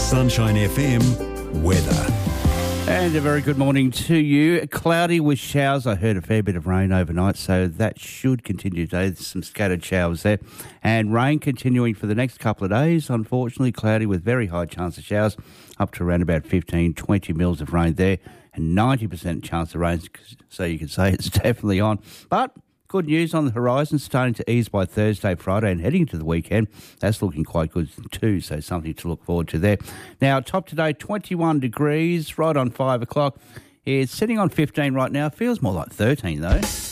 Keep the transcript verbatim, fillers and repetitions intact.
Sunshine F M weather. And a very good morning to you. Cloudy with showers. I heard a fair bit of rain overnight, so that should continue today. There's some scattered showers there. And rain continuing for the next couple of days. Unfortunately, cloudy with very high chance of showers, up to around about fifteen, twenty mils of rain there, and ninety percent chance of rain, so you can say it's definitely on. But good news on the horizon, starting to ease by Thursday, Friday, and heading to the weekend. That's looking quite good too, so something to look forward to there. Now, top today, twenty-one degrees, right on five o'clock. It's sitting on fifteen right now. Feels more like thirteen, though.